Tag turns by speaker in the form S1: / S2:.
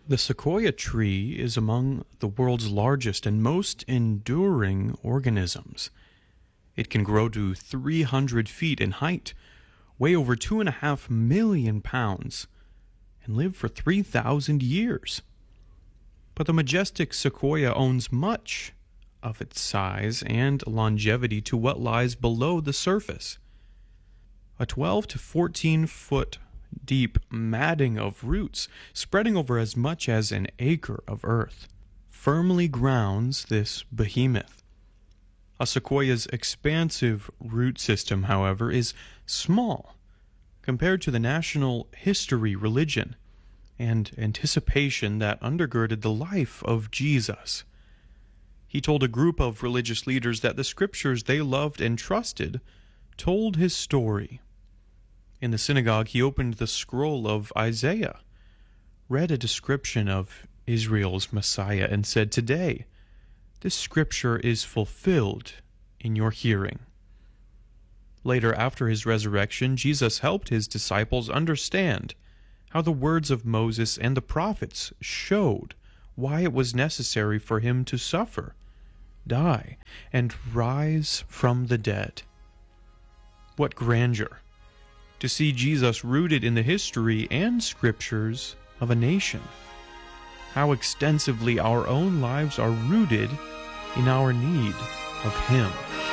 S1: The sequoia tree is among the world's largest and most enduring organisms. It can grow to 300 feet in height, weigh over 2.5 million pounds, and live for 3,000 years. But the majestic sequoia owes much of its size and longevity to what lies below the surface. A 12 to 14 foot deep matting of roots spreading over as much as an acre of earth firmly grounds this behemoth. A sequoia's expansive root system, however, is small compared to the national history, religion, and anticipation that undergirded the life of Jesus. He told a group of religious leaders that the scriptures they loved and trusted told his story. In the synagogue, he opened the scroll of Isaiah, read a description of Israel's Messiah, and said, "Today, this scripture is fulfilled in your hearing." Later, after his resurrection, Jesus helped his disciples understand how the words of Moses and the prophets showed why it was necessary for him to suffer, die, and rise from the dead. What grandeur to see Jesus rooted in the history and scriptures of a nation. How extensively our own lives are rooted in our need of Him.